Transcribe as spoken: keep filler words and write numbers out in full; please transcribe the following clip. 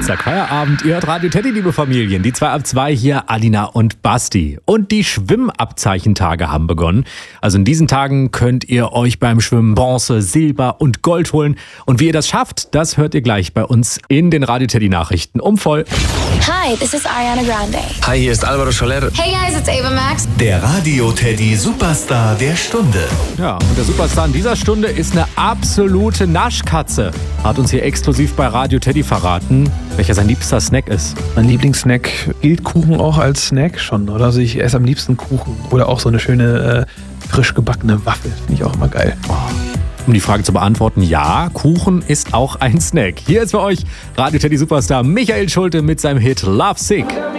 Dienstag Feierabend. Ihr hört Radio Teddy, liebe Familien. Die zwei ab zwei hier, Alina und Basti. Und die Schwimmabzeichentage haben begonnen. Also in diesen Tagen könnt ihr euch beim Schwimmen Bronze, Silber und Gold holen. Und wie ihr das schafft, das hört ihr gleich bei uns in den Radio Teddy Nachrichten um voll. Hi, this is Ariana Grande. Hi, hier ist Alvaro Soler. Hey guys, it's Ava Max. Der Radio Teddy Superstar der Stunde. Ja, und der Superstar in dieser Stunde ist eine absolute Naschkatze. Hat uns hier exklusiv bei Radio Teddy verraten, welcher sein liebster Snack ist. Mein Lieblingssnack, gilt Kuchen auch als Snack schon, oder? Also ich esse am liebsten Kuchen oder auch so eine schöne äh, frisch gebackene Waffel. Finde ich auch immer geil. Oh. Um die Frage zu beantworten, ja, Kuchen ist auch ein Snack. Hier ist für euch Radio Teddy Superstar Michael Schulte mit seinem Hit Love Sick.